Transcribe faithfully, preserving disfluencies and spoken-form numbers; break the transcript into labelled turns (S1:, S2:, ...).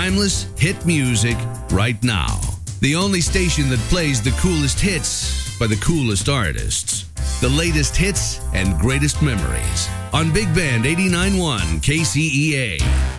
S1: timeless hit music right now. The only station that plays the coolest hits by the coolest artists. The latest hits and greatest memories on Big Band eighty-nine point one K C E A.